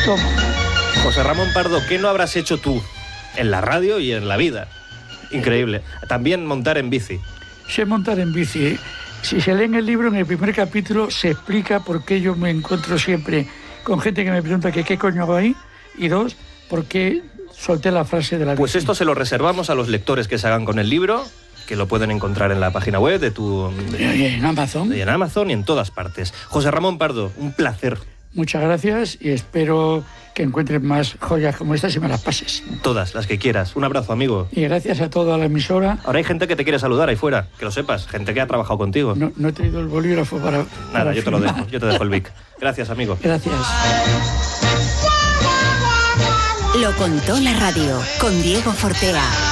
Toma. José Ramón Pardo, ¿qué no habrás hecho tú en la radio y en la vida? Increíble. También montar en bici. Sé montar en bici, ¿eh? Si se lee en el libro, en el primer capítulo, se explica por qué yo me encuentro siempre con gente que me pregunta que qué coño hago ahí, y dos, por qué solté la frase de la bici. Pues esto se lo reservamos a los lectores que se hagan con el libro, que lo pueden encontrar en la página web de tu... en Amazon. Y en Amazon y en todas partes. José Ramón Pardo, un placer. Muchas gracias y espero que encuentres más joyas como estas y me las pases. Todas, las que quieras. Un abrazo, amigo. Y gracias a toda la emisora. Ahora hay gente que te quiere saludar ahí fuera, que lo sepas. Gente que ha trabajado contigo. No he traído el bolígrafo para... Nada, yo te lo dejo. Yo te dejo el Vic. Gracias, amigo. Gracias. Lo contó la radio con Diego Fortea.